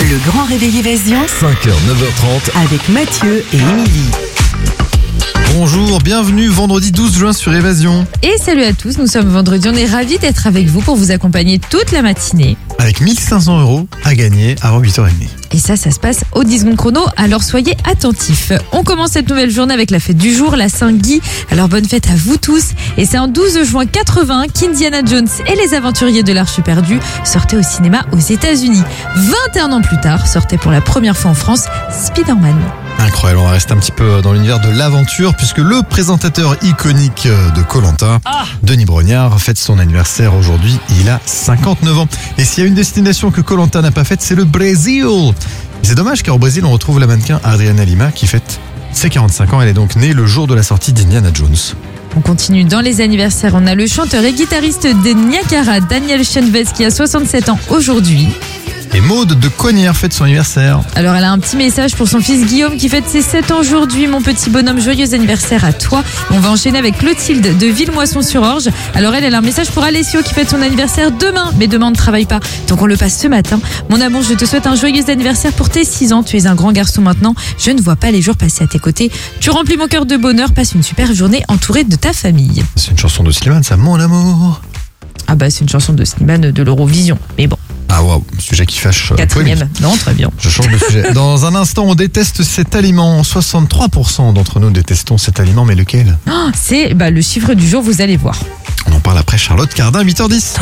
Le grand réveil Évasion 5h, 9h30. avec Mathieu et Émilie. Bonjour, bienvenue vendredi 12 juin sur Évasion. Et salut à tous, nous sommes vendredi, on est ravis d'être avec vous pour vous accompagner toute la matinée. Avec 1500 € à gagner avant 8h30. Et ça se passe au 10 secondes chrono, alors soyez attentifs. On commence cette nouvelle journée avec la fête du jour, la Saint-Guy. Alors bonne fête à vous tous. Et c'est en 12 juin 81 qu'Indiana Jones et les aventuriers de l'Arche perdue sortaient au cinéma aux États-Unis. 21 ans plus tard, sortait pour la première fois en France Spider-Man. Incroyable, on va rester un petit peu dans l'univers de l'aventure puisque le présentateur iconique de Koh-Lanta, Denis Brognard, fête son anniversaire aujourd'hui. Il a 59 ans. Et s'il y a une destination que Koh-Lanta n'a pas faite, c'est le Brésil. C'est dommage car au Brésil, on retrouve la mannequin Adriana Lima qui fête ses 45 ans. Elle est donc née le jour de la sortie d'Indiana Jones. On continue dans les anniversaires. On a le chanteur et guitariste des Niagara, Daniel Chenvez, qui a 67 ans aujourd'hui. Et Maude de Cognères fête son anniversaire. Alors elle a un petit message pour son fils Guillaume qui fête ses 7 ans aujourd'hui. Mon petit bonhomme, joyeux anniversaire à toi. On va enchaîner avec Clotilde de Villemoisson-sur-Orge. Alors elle a un message pour Alessio qui fête son anniversaire demain. Mais demain on ne travaille pas, donc on le passe ce matin. Mon amour, je te souhaite un joyeux anniversaire pour tes 6 ans. Tu es un grand garçon maintenant. Je ne vois pas les jours passer à tes côtés. Tu remplis mon cœur de bonheur. Passe une super journée entourée de ta famille. C'est une chanson de Slimane, ça, mon amour. Ah bah c'est une chanson de Slimane de l'Eurovision. Mais bon. Ah waouh, sujet qui fâche. Quatrième. Non, très bien. Je change de sujet. Dans un instant, on déteste cet aliment. 63% d'entre nous détestons cet aliment, mais lequel ? C'est le chiffre du jour, vous allez voir. On en parle après Charlotte Cardin, 8h10.